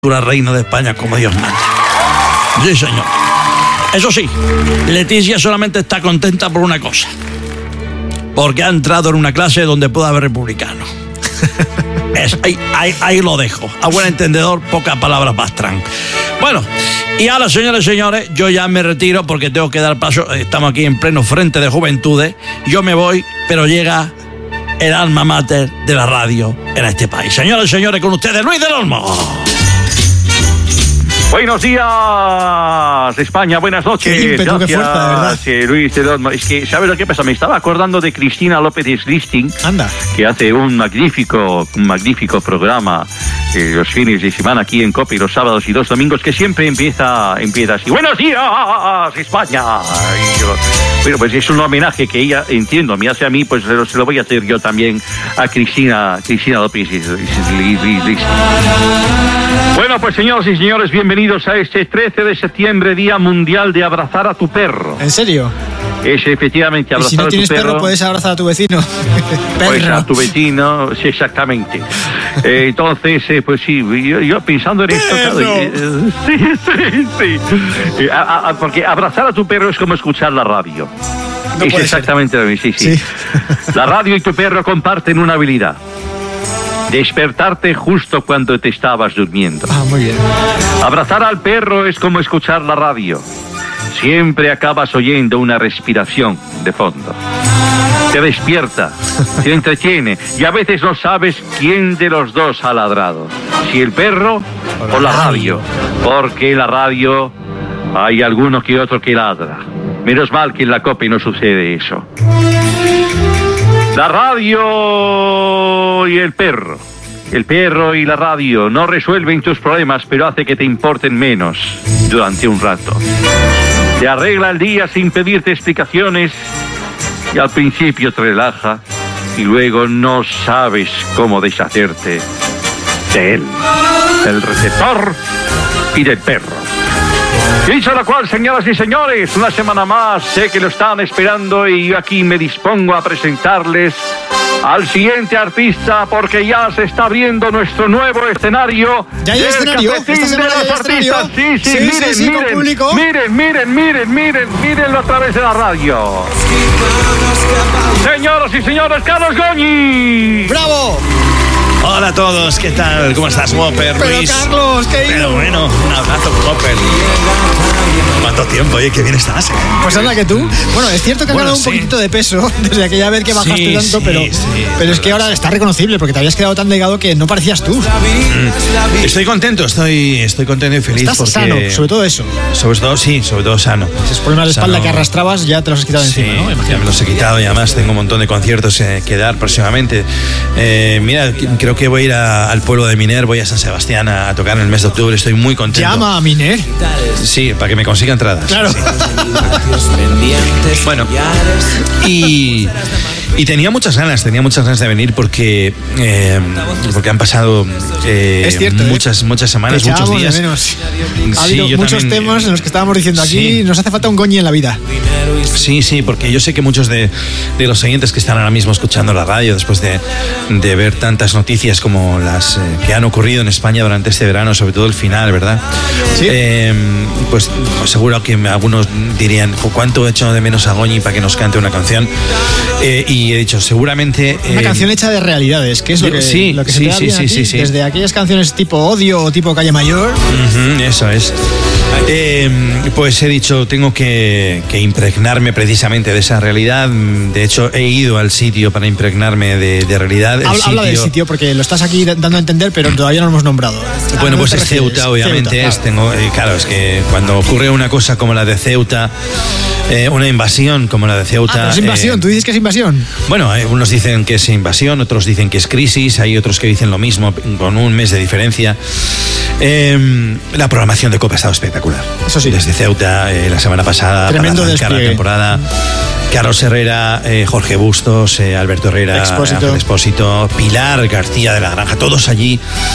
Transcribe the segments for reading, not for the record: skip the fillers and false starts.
reina de España como Dios manda. Sí, señor. Eso sí, Leticia solamente está contenta por una cosa. Porque ha entrado en una clase donde puede haber republicano. Ahí lo dejo. A buen entendedor, pocas palabras bastran. Bueno, y ahora, señores y señores, yo ya me retiro porque tengo que dar paso. Estamos aquí en pleno frente de juventudes. Yo me voy, pero llega el alma mater de la radio en este país. Señores y señores, con ustedes, Luis del Olmo. Buenos días, España, buenas noches. Qué ímpetu, qué fuerza, de verdad. Luis, es que, ¿sabes lo que pasa? Me estaba acordando de Cristina López Slisting. Anda. Que hace un magnífico programa los fines de semana aquí en COPE, los sábados y los domingos, que siempre empieza así. ¡Buenos días, España! Bueno, pues es un homenaje que ella, entiendo, me hace a mí, pues se lo voy a hacer yo también a Cristina López Slisting. Bueno, pues señoras y señores, bienvenidos a este 13 de septiembre, Día Mundial de Abrazar a tu Perro. ¿En serio? Es efectivamente abrazar a tu perro. Y si no tienes perro, puedes abrazar a tu vecino. Pues a tu vecino, sí, exactamente. Entonces, pues sí, yo pensando en esto, sí. Porque abrazar a tu perro es como escuchar la radio. No es exactamente lo mismo, sí. La radio y tu perro comparten una habilidad: despertarte justo cuando te estabas durmiendo. Ah, muy bien. Abrazar al perro es como escuchar la radio. Siempre acabas oyendo una respiración de fondo. Te despierta, te entretiene y a veces no sabes quién de los dos ha ladrado. Si el perro o la radio. Porque en la radio hay alguno que otro que ladra. Menos mal que en la COPE no sucede eso. La radio y el perro. El perro y la radio no resuelven tus problemas, pero hace que te importen menos durante un rato. Te arregla el día sin pedirte explicaciones y al principio te relaja y luego no sabes cómo deshacerte de él, del receptor y del perro. Dicho lo cual, señoras y señores, una semana más, sé que lo están esperando y yo aquí me dispongo a presentarles al siguiente artista, porque ya se está abriendo nuestro nuevo escenario. ¿Ya hay escenario? ¿Esta semana hay escenario? Mírenlo a través de la radio. Señoras y señores, Carlos Goñi. ¡Bravo! Hola a todos, ¿qué tal? ¿Cómo estás, Whopper, Luis? Pero Carlos, ¿qué hizo? Pero bueno, un abrazo, Whopper. ¿Cuánto tiempo? Oye, qué bien estás, ¿eh? Pues anda que tú. Bueno, es cierto que has ganado un poquito de peso desde aquella vez que bajaste tanto, pero es que ahora está reconocible porque te habías quedado tan delgado que no parecías tú. Estoy contento, estoy contento y feliz. Estás porque sano, sobre todo eso. Sobre todo sano. Esos problemas de espalda que arrastrabas ya te los has quitado encima, ¿no? Ya me los he quitado y además tengo un montón de conciertos que dar próximamente. Mira, creo que voy a ir al pueblo de Miner, voy a San Sebastián a tocar en el mes de octubre, estoy muy contento. ¿Llama a Miner? Sí, para que me consiga entradas. Claro. Sí. Bueno, y tenía muchas ganas de venir porque han pasado muchas semanas, muchos días. De menos. Ha habido muchos temas en los que estábamos diciendo aquí, nos hace falta un Goñi en la vida. Sí, porque yo sé que muchos de los oyentes que están ahora mismo escuchando la radio, después de ver tantas noticias como las que han ocurrido en España durante este verano, sobre todo el final, ¿verdad? Sí. Pues seguro que algunos dirían, ¿cuánto he hecho de menos a Goñi para que nos cante una canción? Y he dicho, seguramente... Una canción hecha de realidades, que es lo que se te da bien aquí, desde aquellas canciones tipo Odio o tipo Calle Mayor. Eso es. Pues he dicho, tengo que impregnarme precisamente de esa realidad. De hecho, he ido al sitio para impregnarme de realidad. Habla del sitio, porque lo estás aquí dando a entender, pero todavía no lo hemos nombrado. Bueno, pues es Ceuta, obviamente. Claro, es que cuando ocurre una cosa como la de Ceuta, una invasión como la de Ceuta... es invasión, tú dices que es invasión. Bueno, unos dicen que es invasión, otros dicen que es crisis, hay otros que dicen lo mismo, con un mes de diferencia. La programación de COPE ha estado espectacular. Eso sí. Desde Ceuta, la semana pasada, tremendo para arrancar la temporada. Carlos Herrera, Jorge Bustos, Alberto Herrera, Ángel Expósito, Pilar García de la Granja, todos allí.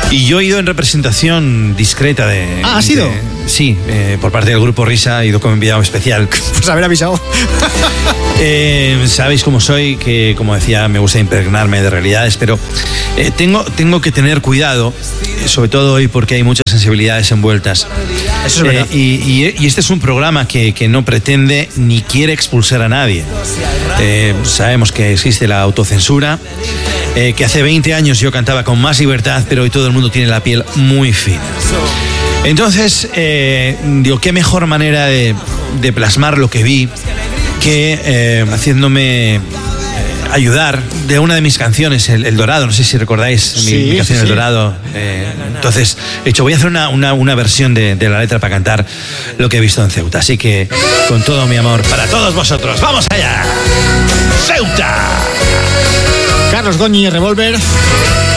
Y yo he ido en representación discreta de... ¿Ah, has ido? Sí, por parte del Grupo Risa he ido como enviado especial. Pues haber avisado. Sabéis cómo soy, que como decía, me gusta impregnarme de realidades, pero tengo que tener cuidado, sobre todo hoy porque hay muchas sensibilidades envueltas. Eso es verdad. Y este es un programa que no pretende ni quiere expulsar a nadie. Sabemos que existe la autocensura, que hace 20 años yo cantaba con más libertad, pero hoy todo el mundo tiene la piel muy fina. Entonces, digo, qué mejor manera de plasmar lo que vi que haciéndome ayudar de una de mis canciones, El Dorado. No sé si recordáis mi canción El Dorado. Entonces, he dicho, voy a hacer una versión de la letra para cantar lo que he visto en Ceuta. Así que, con todo mi amor para todos vosotros, ¡vamos allá! ¡Ceuta! Carlos Goñi, Revolver.